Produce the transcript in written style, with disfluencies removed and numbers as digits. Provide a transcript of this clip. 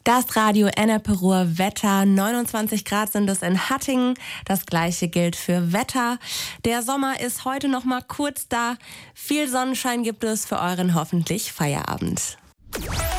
Das Radio Ennepe-Ruhr Wetter. 29 Grad sind es in Hattingen. Das gleiche gilt für Wetter. Der Sommer ist heute noch mal kurz da. Viel Sonnenschein gibt es für euren hoffentlich Feierabend.